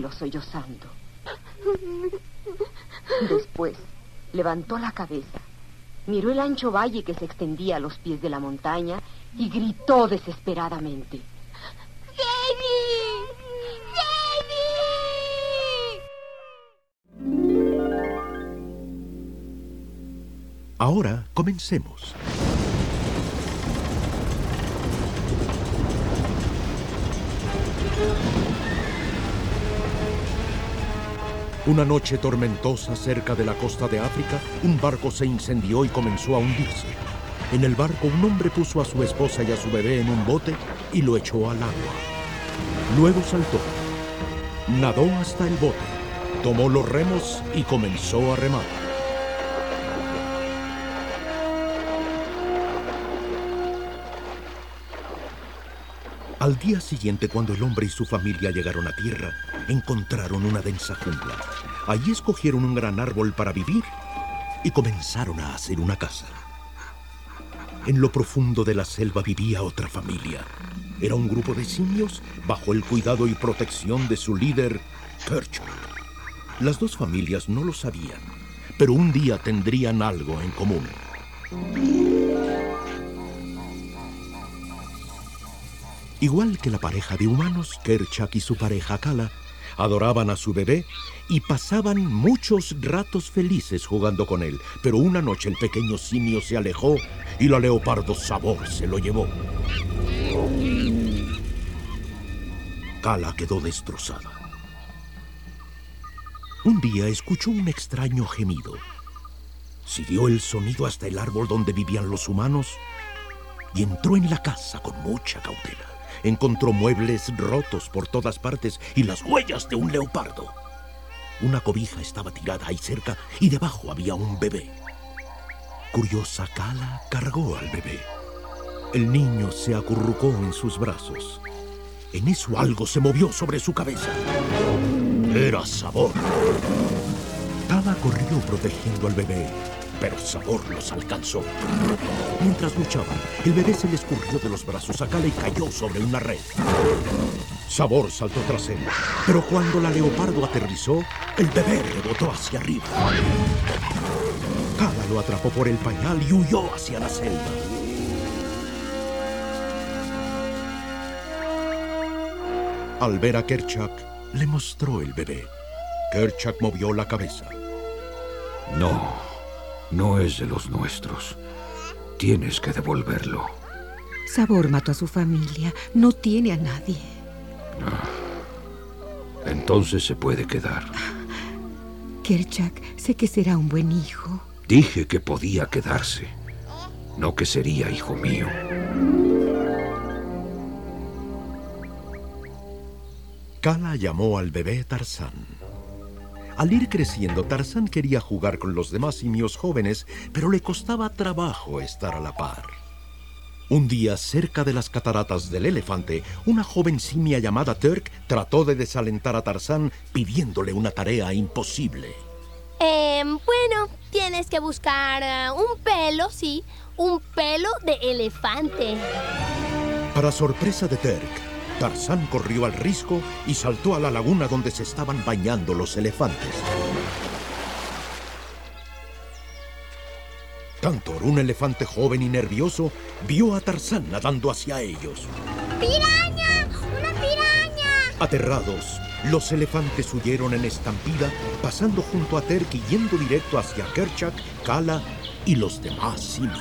cielo sollozando. Después levantó la cabeza, miró el ancho valle que se extendía a los pies de la montaña y gritó desesperadamente: ¡Jenny! ¡Jenny! Ahora comencemos. Una noche tormentosa cerca de la costa de África, un barco se incendió y comenzó a hundirse. En el barco, un hombre puso a su esposa y a su bebé en un bote y lo echó al agua. Luego saltó, nadó hasta el bote, tomó los remos y comenzó a remar. Al día siguiente, cuando el hombre y su familia llegaron a tierra, encontraron una densa jungla. Allí escogieron un gran árbol para vivir y comenzaron a hacer una casa. En lo profundo de la selva vivía otra familia. Era un grupo de simios bajo el cuidado y protección de su líder, Kerchak. Las dos familias no lo sabían, pero un día tendrían algo en común. Igual que la pareja de humanos, Kerchak y su pareja Kala adoraban a su bebé y pasaban muchos ratos felices jugando con él. Pero una noche el pequeño simio se alejó y la leopardo Sabor se lo llevó. Kala quedó destrozada. Un día escuchó un extraño gemido. Siguió el sonido hasta el árbol donde vivían los humanos y entró en la casa con mucha cautela. Encontró muebles rotos por todas partes y las huellas de un leopardo. Una cobija estaba tirada ahí cerca y debajo había un bebé. Curiosa, Kala cargó al bebé. El niño se acurrucó en sus brazos. En eso algo se movió sobre su cabeza. Era Sabor. Kala corrió protegiendo al bebé, pero Sabor los alcanzó. Mientras luchaban, el bebé se le escurrió de los brazos a Kala y cayó sobre una red. Sabor saltó tras él, pero cuando la leopardo aterrizó, el bebé rebotó hacia arriba. Kala lo atrapó por el pañal y huyó hacia la selva. Al ver a Kerchak, le mostró el bebé. Kerchak movió la cabeza. No es de los nuestros. Tienes que devolverlo. Sabor mató a su familia. No tiene a nadie. Entonces se puede quedar. Kerchak, sé que será un buen hijo. Dije que podía quedarse, no que sería hijo mío. Kala llamó al bebé Tarzán. Al ir creciendo, Tarzán quería jugar con los demás simios jóvenes, pero le costaba trabajo estar a la par. Un día, cerca de las cataratas del Elefante, una joven simia llamada Turk trató de desalentar a Tarzán pidiéndole una tarea imposible. Bueno, tienes que buscar un pelo, sí, un pelo de elefante. Para sorpresa de Turk, Tarzán corrió al risco y saltó a la laguna donde se estaban bañando los elefantes. Cantor, un elefante joven y nervioso, vio a Tarzán nadando hacia ellos. ¡Piraña! ¡Una piraña! Aterrados, los elefantes huyeron en estampida, pasando junto a Turk y yendo directo hacia Kerchak, Kala y los demás simios.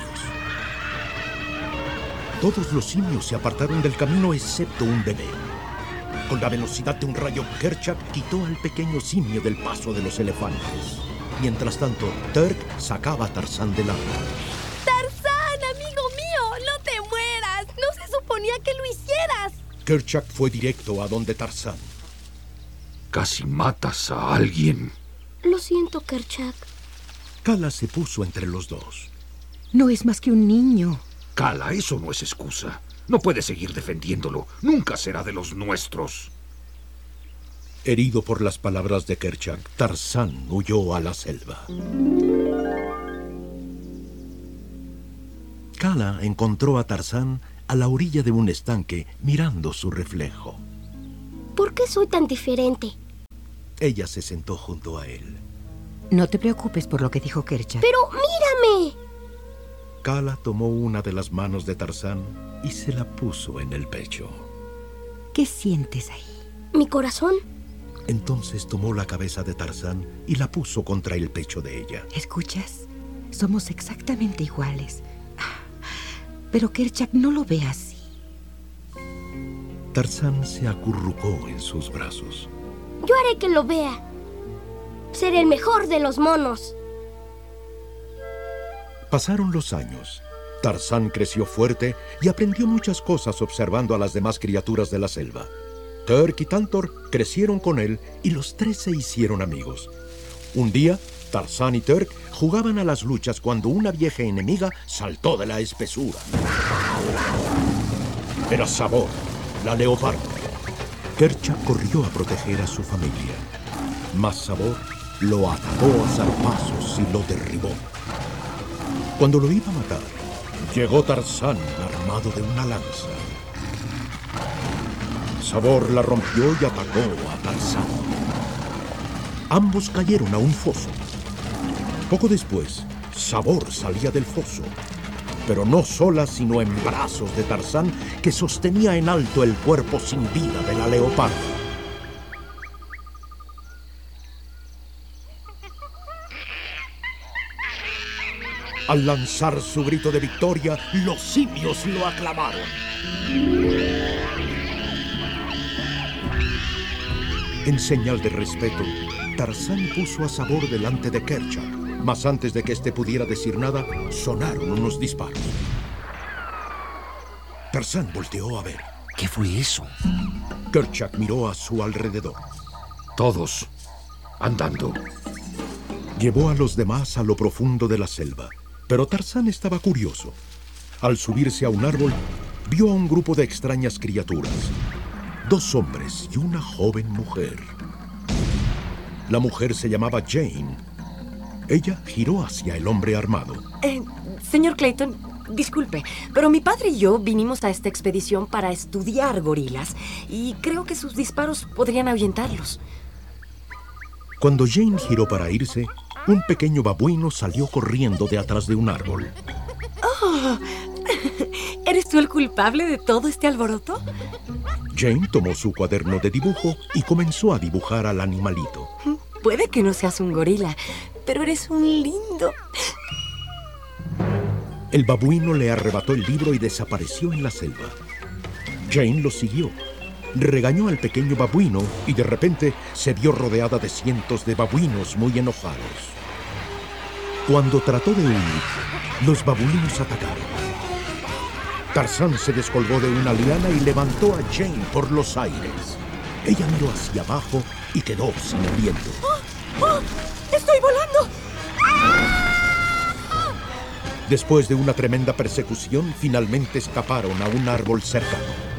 Todos los simios se apartaron del camino excepto un bebé. Con la velocidad de un rayo, Kerchak quitó al pequeño simio del paso de los elefantes. Mientras tanto, Turk sacaba a Tarzán del agua. ¡Tarzán, amigo mío! ¡No te mueras! ¡No se suponía que lo hicieras! Kerchak fue directo a donde Tarzán. Casi matas a alguien. Lo siento, Kerchak. Kala se puso entre los dos. No es más que un niño. Kala, eso no es excusa. No puedes seguir defendiéndolo. Nunca será de los nuestros. Herido por las palabras de Kerchak, Tarzán huyó a la selva. Kala encontró a Tarzán a la orilla de un estanque mirando su reflejo. ¿Por qué soy tan diferente? Ella se sentó junto a él. No te preocupes por lo que dijo Kerchak. ¡Pero mírame! Kala tomó una de las manos de Tarzán y se la puso en el pecho. ¿Qué sientes ahí? ¿Mi corazón? Entonces tomó la cabeza de Tarzán y la puso contra el pecho de ella. ¿Escuchas? Somos exactamente iguales. Pero Kerchak no lo ve así. Tarzán se acurrucó en sus brazos. Yo haré que lo vea. Seré el mejor de los monos. Pasaron los años. Tarzán creció fuerte y aprendió muchas cosas observando a las demás criaturas de la selva. Turk y Tantor crecieron con él y los tres se hicieron amigos. Un día, Tarzán y Turk jugaban a las luchas cuando una vieja enemiga saltó de la espesura. Era Sabor, la leopardo. Kerchak corrió a proteger a su familia. Mas Sabor lo atacó a zarpazos y lo derribó. Cuando lo iba a matar, llegó Tarzán armado de una lanza. Sabor la rompió y atacó a Tarzán. Ambos cayeron a un foso. Poco después, Sabor salía del foso, pero no sola, sino en brazos de Tarzán, que sostenía en alto el cuerpo sin vida de la leoparda. Al lanzar su grito de victoria, los simios lo aclamaron. En señal de respeto, Tarzán puso a Sabor delante de Kerchak, mas antes de que éste pudiera decir nada, sonaron unos disparos. Tarzán volteó a ver. ¿Qué fue eso? Kerchak miró a su alrededor. Todos andando. Llevó a los demás a lo profundo de la selva, pero Tarzán estaba curioso. Al subirse a un árbol, vio a un grupo de extrañas criaturas. 2 hombres y una joven mujer. La mujer se llamaba Jane. Ella giró hacia el hombre armado. Señor Clayton, disculpe, pero mi padre y yo vinimos a esta expedición para estudiar gorilas y creo que sus disparos podrían ahuyentarlos. Cuando Jane giró para irse, un pequeño babuino salió corriendo de atrás de un árbol. ¡Oh! ¿Eres tú el culpable de todo este alboroto? Jane tomó su cuaderno de dibujo y comenzó a dibujar al animalito. Puede que no seas un gorila, pero eres un lindo. El babuino le arrebató el libro y desapareció en la selva. Jane lo siguió. Regañó al pequeño babuino y de repente se vio rodeada de cientos de babuinos muy enojados. Cuando trató de huir, los babuinos atacaron. Tarzán se descolgó de una liana y levantó a Jane por los aires. Ella miró hacia abajo y quedó sin aliento. ¡Oh! ¡Estoy volando! Después de una tremenda persecución, finalmente escaparon a un árbol cercano.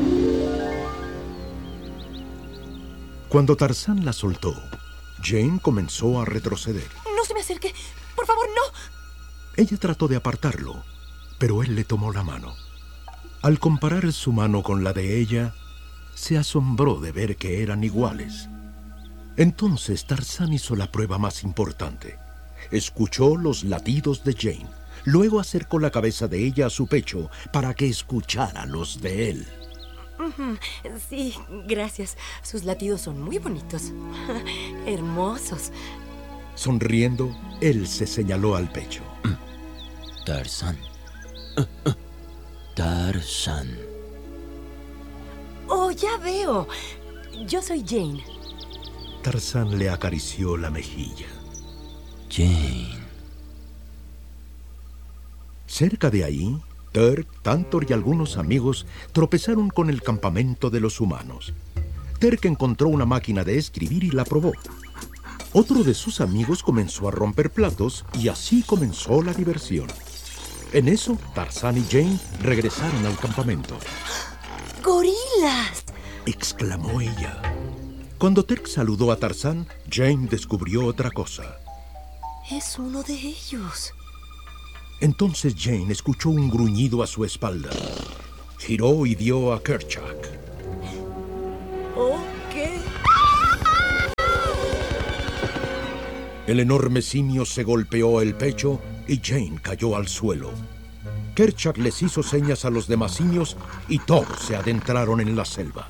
Cuando Tarzán la soltó, Jane comenzó a retroceder. ¡No se me acerque! ¡Por favor, no! Ella trató de apartarlo, pero él le tomó la mano. Al comparar su mano con la de ella, se asombró de ver que eran iguales. Entonces Tarzán hizo la prueba más importante. Escuchó los latidos de Jane. Luego acercó la cabeza de ella a su pecho para que escuchara los de él. Sí, gracias. Sus latidos son muy bonitos. Hermosos. Sonriendo, él se señaló al pecho. Tarzán. Tarzán. Oh, ya veo. Yo soy Jane. Tarzán le acarició la mejilla. Jane. Cerca de ahí, Turk, Tantor y algunos amigos tropezaron con el campamento de los humanos. Turk encontró una máquina de escribir y la probó. Otro de sus amigos comenzó a romper platos y así comenzó la diversión. En eso, Tarzán y Jane regresaron al campamento. ¡Gorilas! Exclamó ella. Cuando Turk saludó a Tarzán, Jane descubrió otra cosa. Es uno de ellos. Entonces Jane escuchó un gruñido a su espalda. Giró y vio a Kerchak. ¿Oh, qué? El enorme simio se golpeó el pecho y Jane cayó al suelo. Kerchak les hizo señas a los demás simios y todos se adentraron en la selva.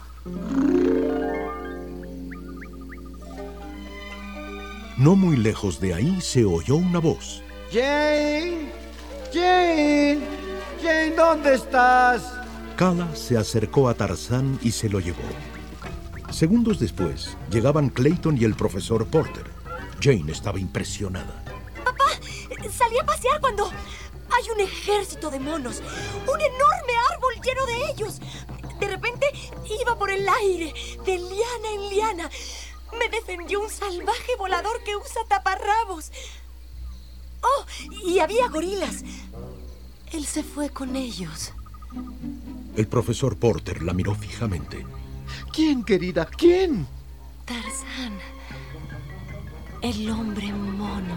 No muy lejos de ahí se oyó una voz. ¡Jane! ¡Jane! ¡Jane, ¿dónde estás? Kala se acercó a Tarzán y se lo llevó. Segundos después, llegaban Clayton y el profesor Porter. Jane estaba impresionada. ¡Papá! Salí a pasear cuando hay un ejército de monos. Un enorme árbol lleno de ellos. De repente iba por el aire, de liana en liana. Me defendió un salvaje volador que usa taparrabos. ¡Oh! Y había gorilas. Él se fue con ellos. El profesor Porter la miró fijamente. ¿Quién, querida? ¿Quién? Tarzán. El hombre mono.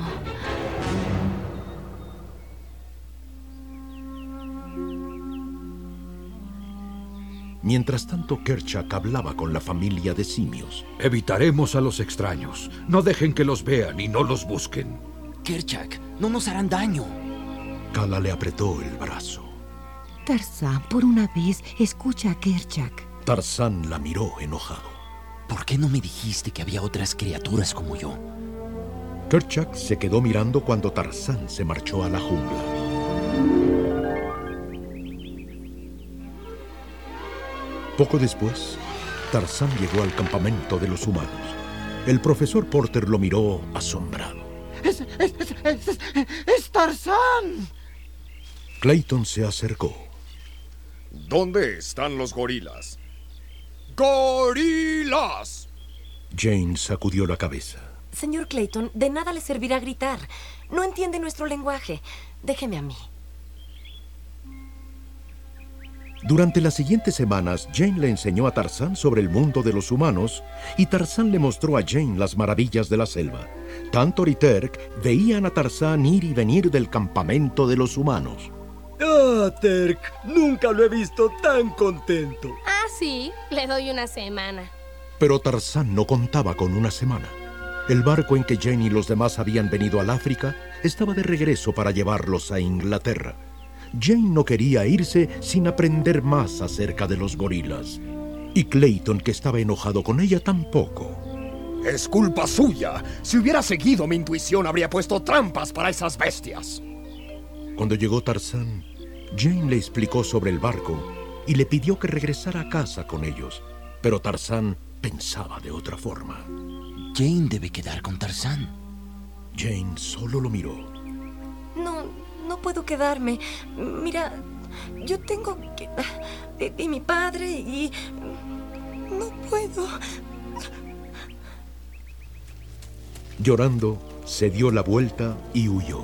Mientras tanto, Kerchak hablaba con la familia de simios. Evitaremos a los extraños. No dejen que los vean y no los busquen. Kerchak, no nos harán daño. Kala le apretó el brazo. Tarzán, por una vez, escucha a Kerchak. Tarzán la miró enojado. ¿Por qué no me dijiste que había otras criaturas como yo? Kerchak se quedó mirando cuando Tarzán se marchó a la jungla. Poco después, Tarzán llegó al campamento de los humanos. El profesor Porter lo miró asombrado. ¡Es Tarzán! Clayton se acercó. ¿Dónde están los gorilas? ¡Gorilas! Jane sacudió la cabeza. Señor Clayton, de nada le servirá gritar. No entiende nuestro lenguaje. Déjeme a mí. Durante las siguientes semanas, Jane le enseñó a Tarzán sobre el mundo de los humanos y Tarzán le mostró a Jane las maravillas de la selva. Tantor y Terk veían a Tarzán ir y venir del campamento de los humanos. ¡Ah, Terk! Nunca lo he visto tan contento. Ah, sí, le doy una semana. Pero Tarzán no contaba con una semana. El barco en que Jane y los demás habían venido al África estaba de regreso para llevarlos a Inglaterra. Jane no quería irse sin aprender más acerca de los gorilas. Y Clayton, que estaba enojado con ella, tampoco. Es culpa suya. Si hubiera seguido mi intuición, habría puesto trampas para esas bestias. Cuando llegó Tarzán, Jane le explicó sobre el barco y le pidió que regresara a casa con ellos. Pero Tarzán pensaba de otra forma. Jane debe quedar con Tarzán. Jane solo lo miró. No puedo quedarme. Mira, yo tengo que... Y mi padre y... No puedo. Llorando, se dio la vuelta y huyó.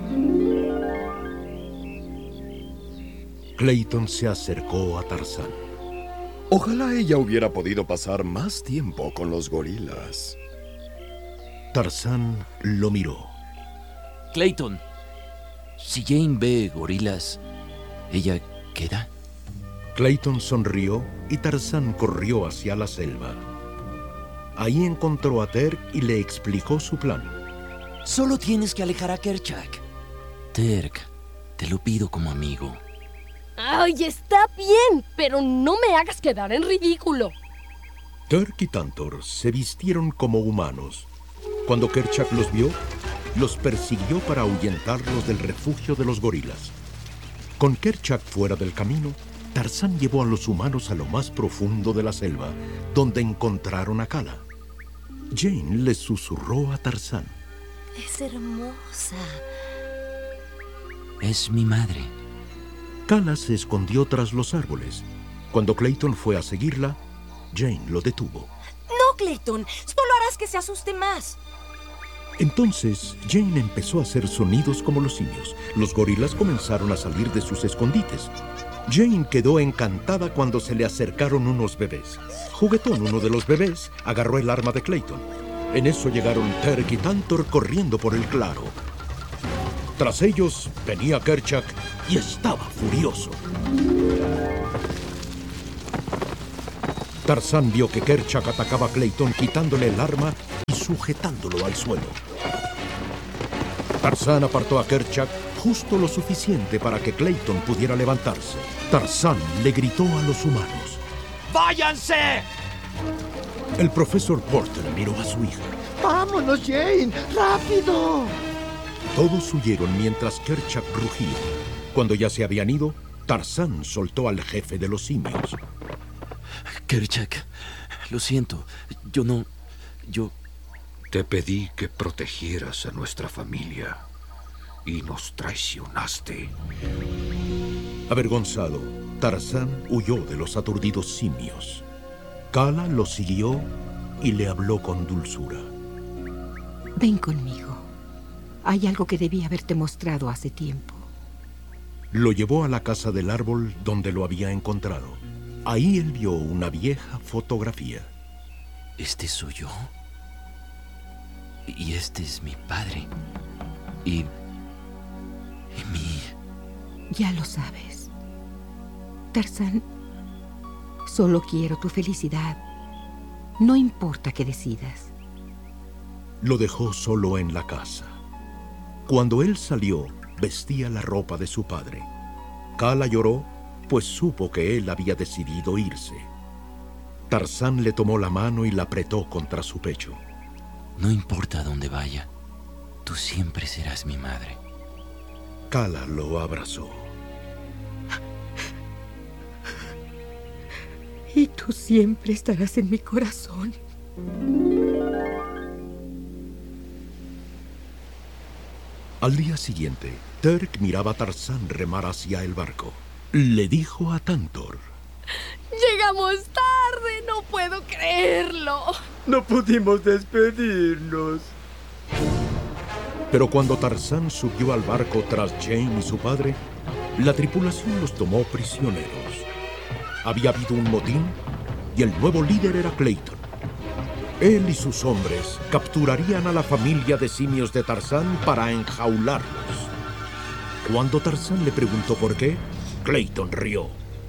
Clayton se acercó a Tarzán. Ojalá ella hubiera podido pasar más tiempo con los gorilas. Tarzán lo miró. Clayton, si Jane ve gorilas, ¿ella queda? Clayton sonrió y Tarzán corrió hacia la selva. Ahí encontró a Terk y le explicó su plan. Solo tienes que alejar a Kerchak. Terk, te lo pido como amigo. Ay, está bien, pero no me hagas quedar en ridículo. Terk y Tantor se vistieron como humanos. Cuando Kerchak los vio, los persiguió para ahuyentarlos del refugio de los gorilas. Con Kerchak fuera del camino, Tarzán llevó a los humanos a lo más profundo de la selva, donde encontraron a Kala. Jane le susurró a Tarzán. Es hermosa. Es mi madre. Kala se escondió tras los árboles. Cuando Clayton fue a seguirla, Jane lo detuvo. No, Clayton, solo harás que se asuste más. Entonces, Jane empezó a hacer sonidos como los simios. Los gorilas comenzaron a salir de sus escondites. Jane quedó encantada cuando se le acercaron unos bebés. Juguetón, uno de los bebés, agarró el arma de Clayton. En eso llegaron Terk y Tantor corriendo por el claro. Tras ellos venía Kerchak y estaba furioso. Tarzán vio que Kerchak atacaba a Clayton quitándole el arma y sujetándolo al suelo. Tarzán apartó a Kerchak justo lo suficiente para que Clayton pudiera levantarse. Tarzán le gritó a los humanos: ¡váyanse! El profesor Porter miró a su hija. ¡Vámonos, Jane! ¡Rápido! Todos huyeron mientras Kerchak rugía. Cuando ya se habían ido, Tarzán soltó al jefe de los simios. Kerchak, lo siento. Yo... Te pedí que protegieras a nuestra familia y nos traicionaste. Avergonzado, Tarzán huyó de los aturdidos simios. Kala lo siguió y le habló con dulzura. Ven conmigo. Hay algo que debí haberte mostrado hace tiempo. Lo llevó a la casa del árbol donde lo había encontrado. Ahí él vio una vieja fotografía. ¿Este soy yo? Y este es mi padre. Y mi... Ya lo sabes. Tarzán, solo quiero tu felicidad. No importa qué decidas. Lo dejó solo en la casa. Cuando él salió, vestía la ropa de su padre. Kala lloró, pues supo que él había decidido irse. Tarzán le tomó la mano y la apretó contra su pecho. No importa a dónde vaya, tú siempre serás mi madre. Kala lo abrazó. Y tú siempre estarás en mi corazón. Al día siguiente, Terk miraba a Tarzán remar hacia el barco. Le dijo a Tantor: Llegamos tarde, no puedo creerlo. No pudimos despedirnos. Pero cuando Tarzán subió al barco tras Jane y su padre, la tripulación los tomó prisioneros. Había habido un motín y el nuevo líder era Clayton. Él y sus hombres capturarían a la familia de simios de Tarzán para enjaularlos. Cuando Tarzán le preguntó por qué, Clayton rió.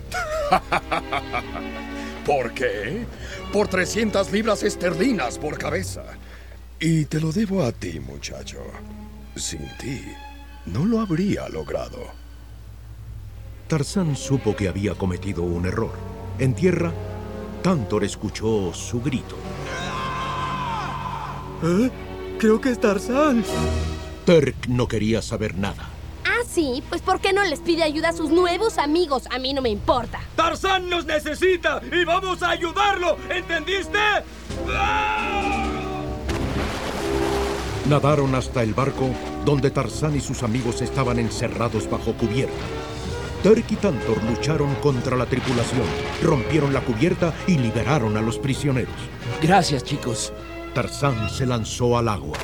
¿Por qué? Por 300 libras esterlinas por cabeza. Y te lo debo a ti, muchacho. Sin ti, no lo habría logrado. Tarzán supo que había cometido un error. En tierra, Tantor escuchó su grito. ¿Eh? Creo que es Tarzán. Terk no quería saber nada. Ah, sí, pues ¿por qué no les pide ayuda a sus nuevos amigos? A mí no me importa. ¡Tarzán nos necesita y vamos a ayudarlo! ¿Entendiste? Nadaron hasta el barco donde Tarzán y sus amigos estaban encerrados bajo cubierta. Terk y Tantor lucharon contra la tripulación, rompieron la cubierta y liberaron a los prisioneros. Gracias, chicos. Tarzán se lanzó al agua.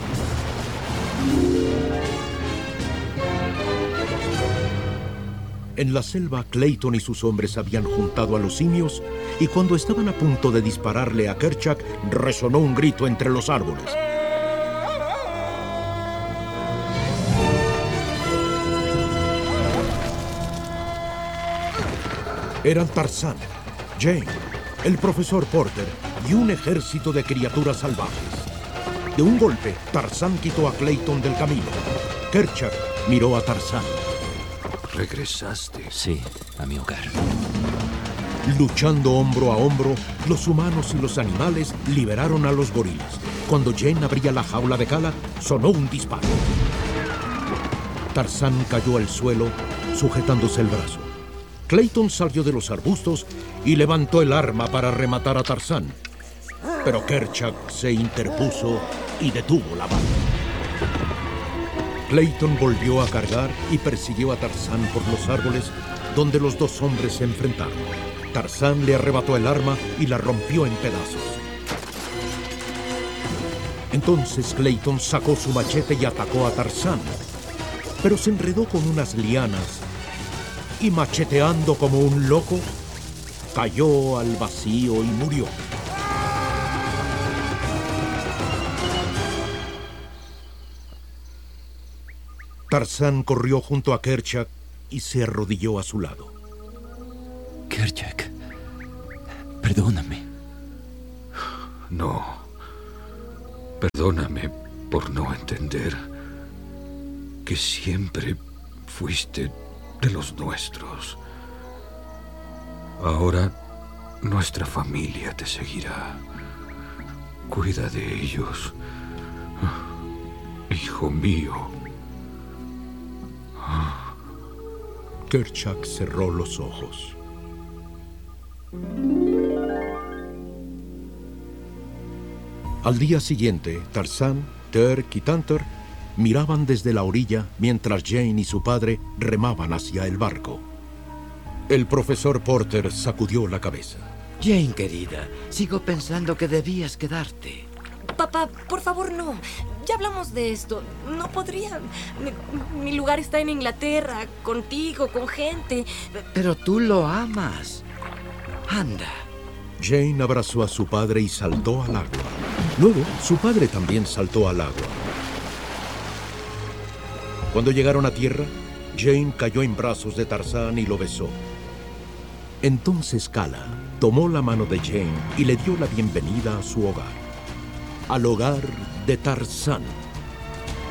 En la selva, Clayton y sus hombres habían juntado a los simios y cuando estaban a punto de dispararle a Kerchak, resonó un grito entre los árboles. Eran Tarzán, Jane, el profesor Porter y un ejército de criaturas salvajes. De un golpe, Tarzán quitó a Clayton del camino. Kerchak miró a Tarzán. ¿Regresaste? Sí, a mi hogar. Luchando hombro a hombro, los humanos y los animales liberaron a los gorilas. Cuando Jane abría la jaula de Kala, sonó un disparo. Tarzán cayó al suelo, sujetándose el brazo. Clayton salió de los arbustos y levantó el arma para rematar a Tarzán. Pero Kerchak se interpuso y detuvo la bala. Clayton volvió a cargar y persiguió a Tarzán por los árboles, donde los dos hombres se enfrentaron. Tarzán le arrebató el arma y la rompió en pedazos. Entonces Clayton sacó su machete y atacó a Tarzán, pero se enredó con unas lianas y, macheteando como un loco, cayó al vacío y murió. Tarzán corrió junto a Kerchak y se arrodilló a su lado. Kerchak, perdóname. No. Perdóname por no entender. que siempre fuiste de los nuestros. Ahora nuestra familia te seguirá. Cuida de ellos, hijo mío. Kerchak cerró los ojos. Al día siguiente, Tarzán, Terk y Tantor miraban desde la orilla mientras Jane y su padre remaban hacia el barco. El profesor Porter sacudió la cabeza. Jane, querida, sigo pensando que debías quedarte. Papá, por favor, no. Ya hablamos de esto. No podría. Mi lugar está en Inglaterra, contigo, con gente. Pero tú lo amas. Anda. Jane abrazó a su padre y saltó al agua. Luego, su padre también saltó al agua. Cuando llegaron a tierra, Jane cayó en brazos de Tarzán y lo besó. Entonces Kala tomó la mano de Jane y le dio la bienvenida a su hogar. Al hogar de Tarzán.